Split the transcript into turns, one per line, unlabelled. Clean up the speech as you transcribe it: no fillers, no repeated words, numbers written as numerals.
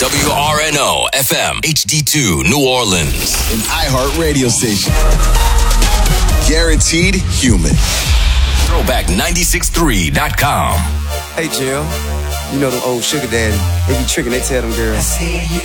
WRNO FM HD2 New Orleans.
An iHeart radio station. Guaranteed human.
Throwback963.com.
Hey, Jill. You know them old sugar daddy. They be tricking, they tell them girls.